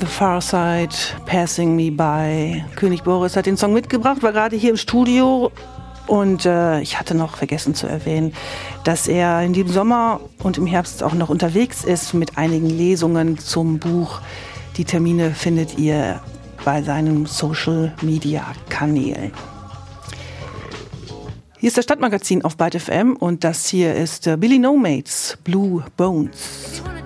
The Far Side, Passing Me By. König Boris hat den Song mitgebracht, war gerade hier im Studio. Und ich hatte noch vergessen zu erwähnen, dass er in diesem Sommer und im Herbst auch noch unterwegs ist mit einigen Lesungen zum Buch. Die Termine findet ihr bei seinen Social-Media-Kanälen. Hier ist das Stadtmagazin auf Byte FM und das hier ist Billy No Mates, Blue Bones.